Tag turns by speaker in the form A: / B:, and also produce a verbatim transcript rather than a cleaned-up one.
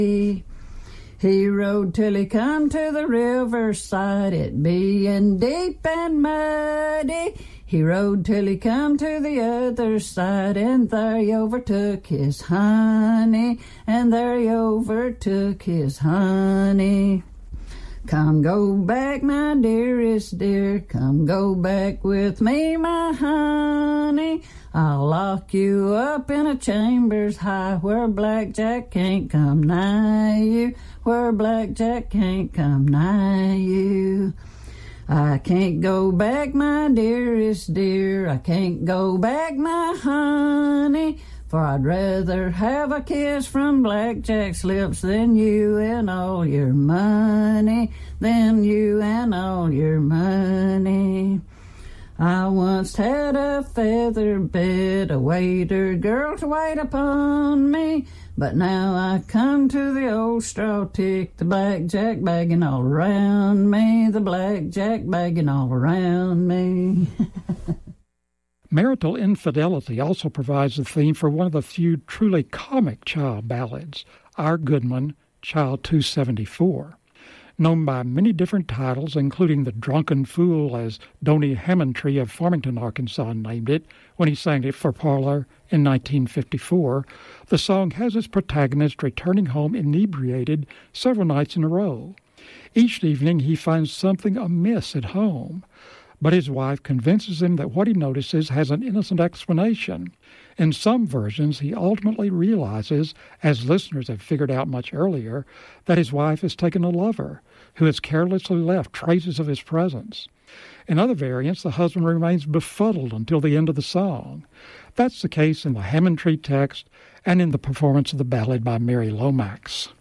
A: He rode till he come to the riverside, it being deep and muddy. He rode till he come to the other side, and there he overtook his honey, and there he overtook his honey. Come go back, my dearest dear, come go back with me, my honey. I'll lock you up in a chambers high, where blackjack can't come nigh you, where blackjack can't come nigh you. I can't go back, my dearest dear, I can't go back, my honey, for I'd rather have a kiss from blackjack's lips than you and all your money, than you and all your money. I once had a feather bed, a waiter girl to wait upon me, but now I come to the old straw tick, the blackjack bagging all around me, the blackjack bagging all around me.
B: Marital infidelity also provides the theme for one of the few truly comic child ballads, Our Goodman, Child two seventy-four. Known by many different titles, including The Drunken Fool, as Donny Hammondtree of Farmington, Arkansas, named it when he sang it for Parlor in nineteen fifty-four, the song has its protagonist returning home inebriated several nights in a row. Each evening he finds something amiss at home, but his wife convinces him that what he notices has an innocent explanation. In some versions, he ultimately realizes, as listeners have figured out much earlier, that his wife has taken a lover who has carelessly left traces of his presence. In other variants, the husband remains befuddled until the end of the song. That's the case in the Hammondtree text and in the performance of the ballad by Mary Lomax.